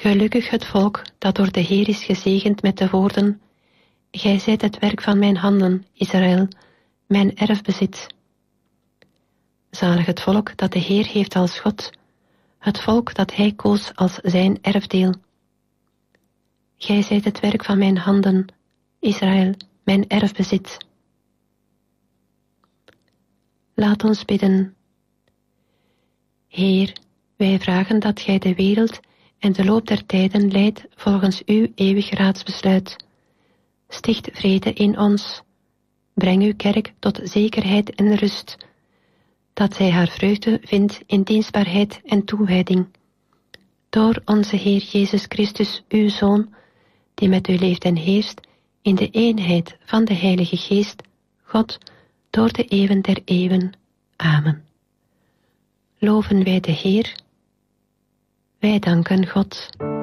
Gelukkig het volk dat door de Heer is gezegend met de woorden: Gij zijt het werk van mijn handen, Israël, mijn erfbezit. Zalig het volk dat de Heer heeft als God, het volk dat hij koos als zijn erfdeel. Gij zijt het werk van mijn handen, Israël, mijn erfbezit. Laat ons bidden. Heer, wij vragen dat gij de wereld en de loop der tijden leidt volgens uw eeuwig raadsbesluit. Sticht vrede in ons. Breng uw kerk tot zekerheid en rust, dat zij haar vreugde vindt in dienstbaarheid en toewijding. Door onze Heer Jezus Christus, uw Zoon, die met u leeft en heerst in de eenheid van de Heilige Geest, God, door de eeuwen der eeuwen. Amen. Loven wij de Heer. Wij danken God.